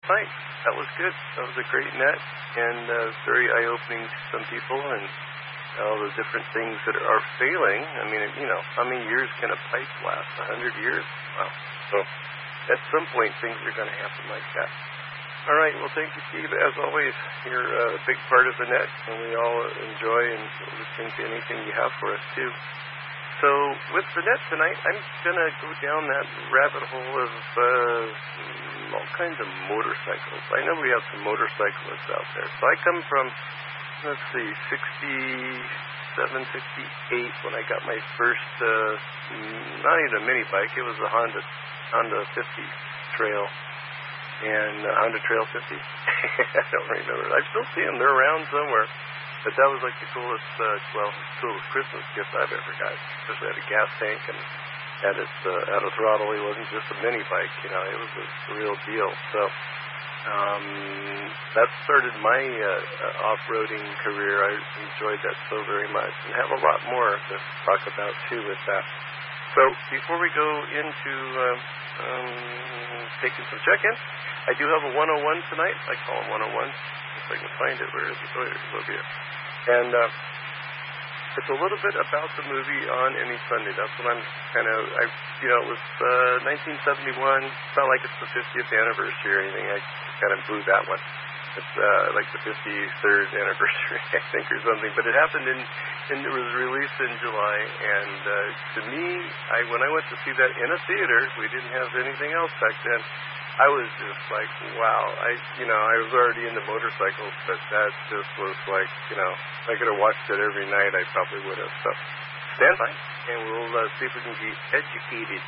night. That was good. That was a great net, and very eye-opening to some people, and all the different things that are failing. I mean, how many years can a pipe last? 100 years? Wow. So at some point, things are going to happen like that. All right. Well, thank you, Steve. As always, you're a big part of the net, and we all enjoy and listen to anything you have for us, too. So with the net tonight, I'm going to go down that rabbit hole of all kinds of motorcycles. I know we have some motorcyclists out there. So I come from, let's see, 67, 68 when I got my first, not even a mini bike. It was a Honda 50 Trail. And Honda Trail 50. I don't remember. I still see them. They're around somewhere. But that was like the coolest Christmas gift I've ever got. Especially had a gas tank and had a throttle. It wasn't just a mini bike. It was a real deal. So that started my off-roading career. I enjoyed that so very much, and have a lot more to talk about too with that. So before we go into taking some check-ins, I do have a 101 tonight. I call them 101. If I can find it. Where is it? Oh, it's over here. And it's a little bit about the movie On Any Sunday. That's what I'm it was 1971. It's not like it's the 50th anniversary or anything. I kind of blew that one. It's like the 53rd anniversary, I think, or something. But it happened and it was released in July. And to me, when I went to see that in a theater, we didn't have anything else back then. I was just like, wow. I was already into motorcycles, but that just was like, if I could have watched it every night, I probably would have. So stand by, and we'll see if we can get educated.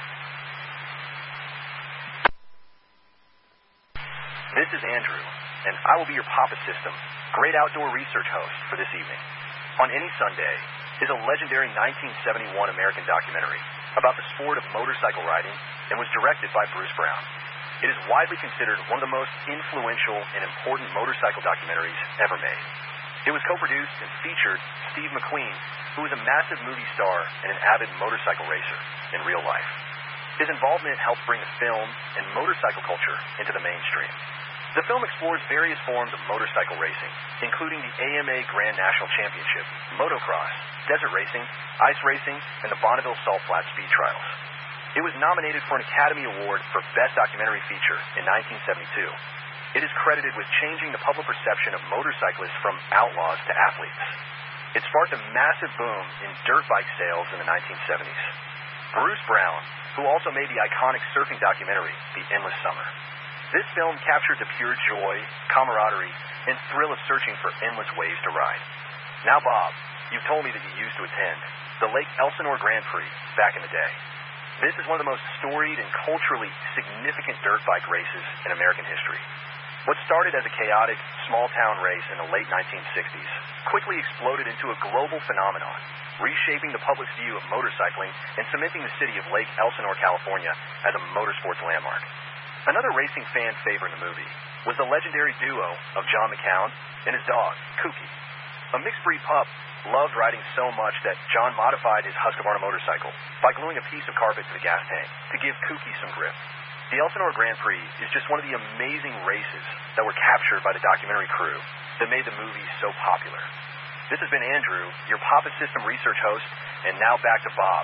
This is Andrew, and I will be your Papa System Great Outdoor Research host for this evening. On Any Sunday is a legendary 1971 American documentary about the sport of motorcycle riding and was directed by Bruce Brown. It is widely considered one of the most influential and important motorcycle documentaries ever made. It was co-produced and featured Steve McQueen, who was a massive movie star and an avid motorcycle racer in real life. His involvement helped bring the film and motorcycle culture into the mainstream. The film explores various forms of motorcycle racing, including the AMA Grand National Championship, motocross, desert racing, ice racing, and the Bonneville Salt Flat Speed Trials. It was nominated for an Academy Award for Best Documentary Feature in 1972. It is credited with changing the public perception of motorcyclists from outlaws to athletes. It sparked a massive boom in dirt bike sales in the 1970s. Bruce Brown, who also made the iconic surfing documentary, The Endless Summer. This film captured the pure joy, camaraderie, and thrill of searching for endless ways to ride. Now, Bob, you've told me that you used to attend the Lake Elsinore Grand Prix back in the day. This is one of the most storied and culturally significant dirt bike races in American history. What started as a chaotic, small-town race in the late 1960s quickly exploded into a global phenomenon, reshaping the public's view of motorcycling and cementing the city of Lake Elsinore, California, as a motorsports landmark. Another racing fan favorite in the movie was the legendary duo of John McCown and his dog, Kooky. A mixed-breed pup loved riding so much that John modified his Husqvarna motorcycle by gluing a piece of carpet to the gas tank to give Kooky some grip. The Elsinore Grand Prix is just one of the amazing races that were captured by the documentary crew that made the movie so popular. This has been Andrew, your Papa System research host, and now back to Bob,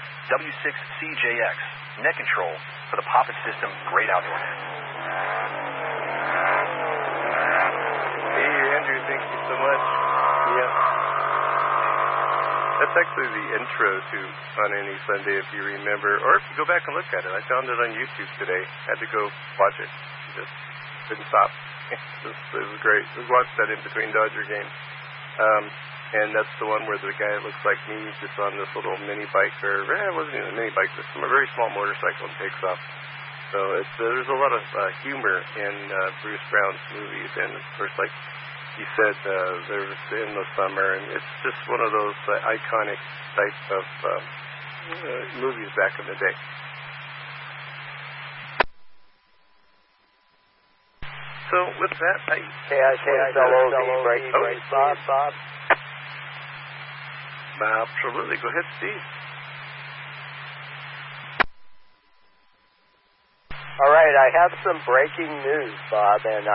W6CJX, net control for the Papa System Great Outdoor Net. Hey, Andrew, thank you so much. Yeah. That's actually the intro to On Any Sunday, if you remember. Or if you go back and look at it. I found it on YouTube today. Had to go watch it. Just couldn't stop. It was great. We watched that in between Dodger games. And that's the one where the guy looks like me, just on this little mini bike, or it wasn't even a mini bike, just a very small motorcycle, and takes off. So there's a lot of humor in Bruce Brown's movies. And, of course, like you said, there was In the Summer, and it's just one of those iconic type of movies back in the day. So with that, I Bob. Absolutely. Go ahead, Steve. All right, I have some breaking news, Bob, and